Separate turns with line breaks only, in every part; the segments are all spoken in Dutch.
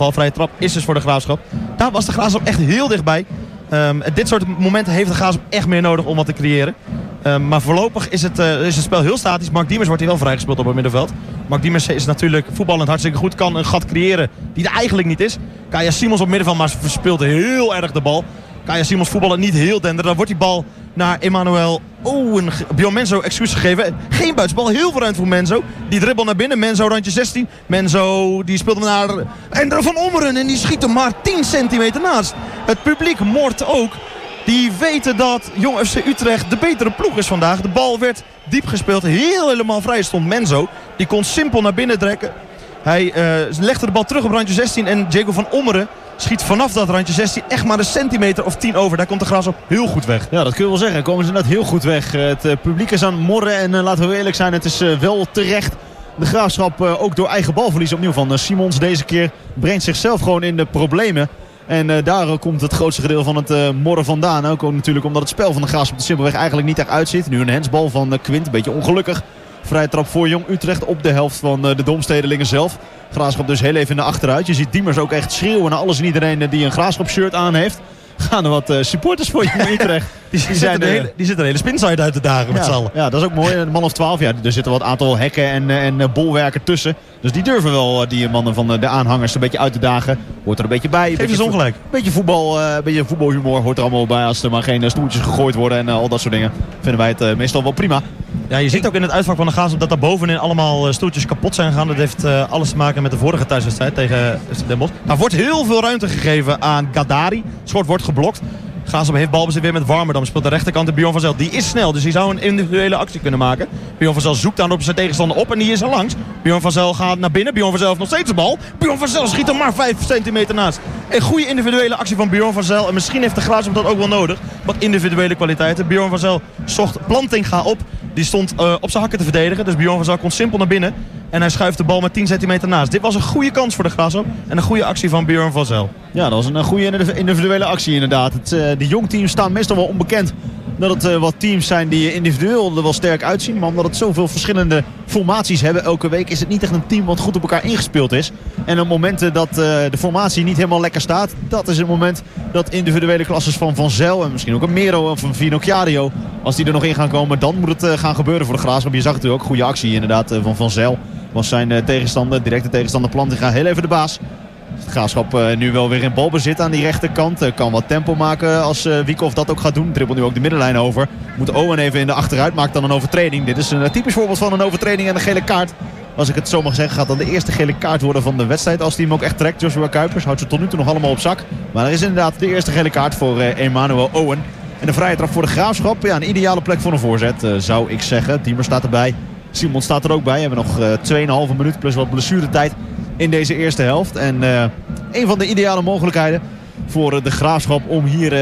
inval. Vrije trap is dus voor de Graafschap. Daar was de Graafschap echt heel dichtbij. Dit soort momenten heeft de Graafschap echt meer nodig om wat te creëren. Maar voorlopig is het spel heel statisch. Mark Diemers wordt hier wel vrijgespeeld op het middenveld. Mark Diemers is natuurlijk voetballend hartstikke goed. Kan een gat creëren die er eigenlijk niet is. Kaya Simons op middenveld, maar verspeelt heel erg de bal. Kaya Simons voetballen niet heel dender. Dan wordt die bal naar Emmanuel Bjorn Menzo excuus gegeven. Geen buitenspel, heel veel ruimte voor Menzo. Die dribbel naar binnen, Menzo randje 16. Menzo die speelt hem naar Ender van Ommeren en die schiet hem maar 10 centimeter naast. Het publiek moordt ook. Die weten dat Jong FC Utrecht de betere ploeg is vandaag. De bal werd diep gespeeld, helemaal vrij stond Menzo. Die kon simpel naar binnen trekken. Hij legde de bal terug op randje 16 en Diego van Ommeren schiet vanaf dat randje 16 echt maar een centimeter of 10 over. Daar komt de Graafschap heel goed weg.
Ja, dat kun je wel zeggen. Komen ze inderdaad heel goed weg. Het publiek is aan het morren en laten we eerlijk zijn, het is wel terecht. De Graafschap ook door eigen balverlies opnieuw van Simons deze keer brengt zichzelf gewoon in de problemen. En daar komt het grootste gedeelte van het morren vandaan. Ook natuurlijk omdat het spel van de Graafschap er simpelweg eigenlijk niet echt uitziet. Nu een hensbal van Quint, een beetje ongelukkig. Vrije trap voor Jong Utrecht op de helft van de Domstedelingen zelf. Graafschap dus heel even in de achteruit. Je ziet Diemers ook echt schreeuwen naar alles en iedereen die een Graafschap shirt aan heeft. Gaan er wat supporters voor Jong Utrecht. Die zitten
een hele spinside uit de dagen met z'n allen.
Ja, dat is ook mooi. Een man of 12. Ja, er zitten wat aantal hekken en bolwerken tussen. Dus die durven wel, die mannen van de aanhangers, een beetje uit te dagen. Hoort er een beetje bij.
Geef ze ongelijk.
Beetje voetbalhumor hoort er allemaal bij. Als er maar geen stoeltjes gegooid worden en al dat soort dingen. Vinden wij het meestal wel prima.
Ja, je ziet ook in het uitvak van de Graafschap dat daar bovenin allemaal stoeltjes kapot zijn gegaan. Dat heeft alles te maken met de vorige thuiswedstrijd tegen Den Bosch. Daar wordt heel veel ruimte gegeven aan Gadari. Schot wordt geblokt. Graafschap heeft balbezit weer met Warmerdam. Speelt de rechterkant de Bjorn van Zel. Die is snel, dus die zou een individuele actie kunnen maken. Bjorn van Zel zoekt dan op zijn tegenstander op en die is er langs. Bjorn van Zel gaat naar binnen. Bjorn van Zel heeft nog steeds de bal. Bjorn van Zel schiet er maar 5 centimeter naast. Een goede individuele actie van Bjorn van Zel. En misschien heeft de Graafschap dat ook wel nodig. Wat individuele kwaliteiten. Bjorn van Zel zocht Plantinga op. Die stond op zijn hakken te verdedigen. Dus Bjorn van Zel komt simpel naar binnen. En hij schuift de bal maar 10 centimeter naast. Dit was een goede kans voor de Graafschap. En een goede actie van Bjorn van Zel.
Ja, dat was een goede individuele actie inderdaad. De jongteams staan meestal wel onbekend dat het wat teams zijn die individueel er wel sterk uitzien. Maar omdat het zoveel verschillende formaties hebben elke week, is het niet echt een team wat goed op elkaar ingespeeld is. En op momenten dat de formatie niet helemaal lekker staat, dat is het moment dat individuele klasses van Van Zel en misschien ook een Mero of een Vinocchiario, als die er nog in gaan komen, dan moet het gaan gebeuren voor de Graafschap. Je zag natuurlijk ook goede actie inderdaad van Van Zel. Was zijn directe tegenstander Plantinga heel even de baas. De Graafschap nu wel weer in balbezit aan die rechterkant. Kan wat tempo maken als Wiekhoff dat ook gaat doen. Dribbelt nu ook de middenlijn over. Moet Owen even in de achteruit. Maakt dan een overtreding. Dit is een typisch voorbeeld van een overtreding en een gele kaart. Als ik het zo mag zeggen, gaat dan de eerste gele kaart worden van de wedstrijd. Als die hem ook echt trekt. Joshua Kuipers houdt ze tot nu toe nog allemaal op zak. Maar er is inderdaad de eerste gele kaart voor Emmanuel Owen. En de vrije trap voor de Graafschap. Ja, een ideale plek voor een voorzet, zou ik zeggen. Diemer staat erbij. Simon staat er ook bij. We hebben nog 2,5 minuut plus wat blessuretijd in deze eerste helft. En een van de ideale mogelijkheden voor de Graafschap om hier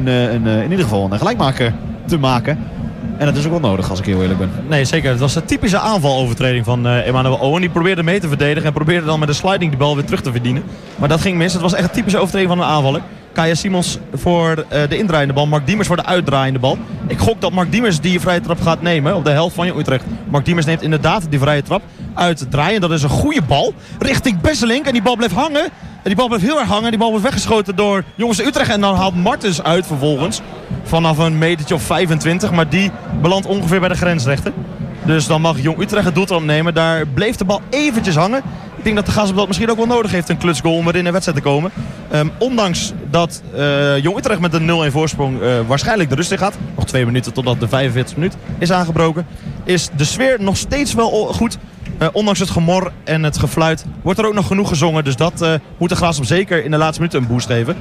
in ieder geval een gelijkmaker te maken. En dat is ook wel nodig als ik heel eerlijk ben.
Nee, zeker. Het was een typische aanvalovertreding van Emmanuel Owen. Die probeerde mee te verdedigen en probeerde dan met een sliding die bal weer terug te verdienen. Maar dat ging mis. Het was echt een typische overtreding van een aanvaller. Kaya Simons voor de indraaiende bal. Mark Diemers voor de uitdraaiende bal. Ik gok dat Mark Diemers die vrije trap gaat nemen op de helft van Jong Utrecht. Mark Diemers neemt inderdaad die vrije trap uitdraaien. Dat is een goede bal richting Besselink. En die bal blijft hangen. En die bal blijft heel erg hangen. Die bal wordt weggeschoten door Jong FC Utrecht. En dan haalt Martens uit vervolgens. Vanaf een metertje of 25. Maar die belandt ongeveer bij de grensrechter. Dus dan mag Jong Utrecht het doeltrap nemen. Daar bleef de bal eventjes hangen. Ik denk dat de Graafschap dat misschien ook wel nodig heeft. Een klutsgoal om weer in de wedstrijd te komen. Ondanks dat Jong Utrecht met een 0-1 voorsprong waarschijnlijk de rust in gaat. Nog 2 minuten totdat de 45e minuut is aangebroken. Is de sfeer nog steeds wel goed. Ondanks het gemor en het gefluit wordt er ook nog genoeg gezongen. Dus dat moet de Graafschap zeker in de laatste minuten een boost geven.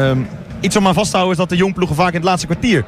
Iets om aan vast te houden is dat de jongploegen vaak in het laatste kwartier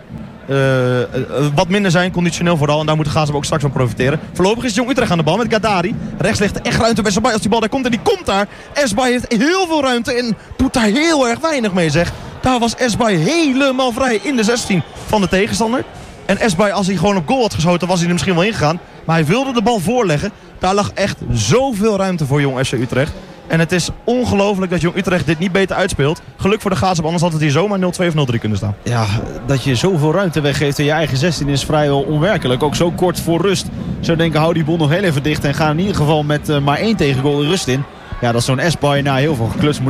wat minder zijn, conditioneel vooral. En daar moet de Graafschap ook straks van profiteren. Voorlopig is Jong Utrecht aan de bal met Gadari. Rechts ligt echt ruimte bij Esbay als die bal daar komt. En die komt daar. Esbay heeft heel veel ruimte en doet daar heel erg weinig mee, zeg. Daar was Esbay helemaal vrij in de 16 van de tegenstander. En Esbay, als hij gewoon op goal had geschoten, was hij er misschien wel ingegaan. Maar hij wilde de bal voorleggen. Daar lag echt zoveel ruimte voor Jong FC Utrecht. En het is ongelooflijk dat Jong Utrecht dit niet beter uitspeelt. Geluk voor de Graafschap, anders had het hier zomaar 0-2 of 0-3 kunnen staan. Ja,
dat je zoveel ruimte weggeeft in je eigen 16 is vrijwel onwerkelijk. Ook zo kort voor rust. Zou denken, hou die boel nog heel even dicht en ga in ieder geval met maar 1 tegengoal de rust in. Ja, dat is zo'n Esbay na heel veel gekluts